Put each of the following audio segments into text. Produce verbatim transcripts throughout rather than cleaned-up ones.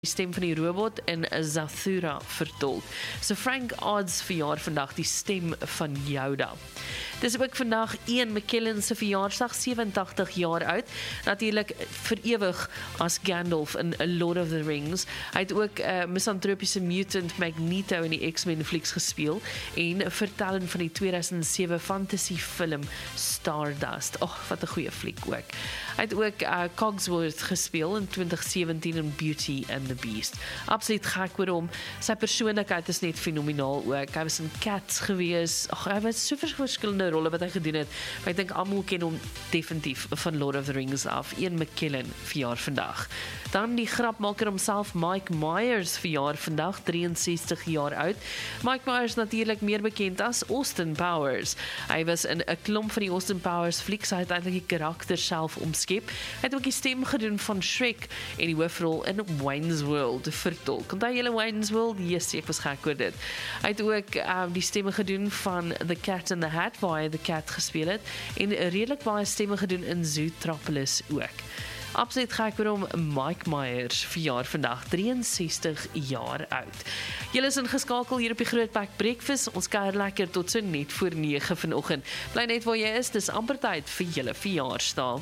Die stem van die robot in Zathura vertolk. So Frank Oz verjaar vandag, die stem van Yoda. Dis ook vandag Ian McKellen se verjaarsdag, sewentig jaar oud. Natuurlik vir ewig as Gandalf in A Lord of the Rings. Hy het ook 'n uh, misantropiese mutant Magneto in die X-Men flieks gespeel en vertelling van die tweeduisend sewe fantasy film Stardust. Och, wat 'n goeie fliek ook. Hy het ook uh, Cogsworth gespeel in twintig sewentien in Beauty and the Beast. Absoluut gek oor hom. Sy persoonlikheid is net fenomenaal ook. Hy was in Cats gewees. Ag, hy was so verskillende rolle wat hy gedoen het. Maar ek dink almal ken hom definitief van Lord of the Rings af. Ian McKellen verjaar vandag. Dan die grapmaker homself, Mike Myers verjaar vandag, drieënsestig jaar oud. Mike Myers natuurlik meer bekend as Austin Powers. Hy was in 'n klomp van die Austin Powers flieks. Hy het eintlik die karakter self omskep. Hy het ook die stem gedoen van Shrek en die hoofrol in Wayne's World vertolk. Onthou julle Wayne's World? Yes, ek was gek oor dit. Hy het ook um, die stemme gedoen van The Cat in the Hat, waar hy The Cat gespeel het, en redelik baie stemme gedoen in Zootropolis ook. Absoluut gek oor hom, Mike Myers verjaar vandag, drieënsestig jaar oud. Julle is ingeskakel hier op die Grootpak Breakfast. Ons kuier lekker tot so net voor nege vanoggend. Bly net waar jy is, dis amper tyd vir julle verjaarsdag.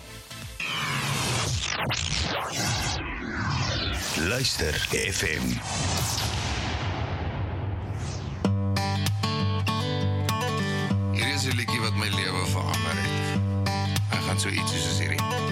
Luister F M. Hier is 'n liedjie wat my lewe verander het. Ek gaan so iets soos hierdie.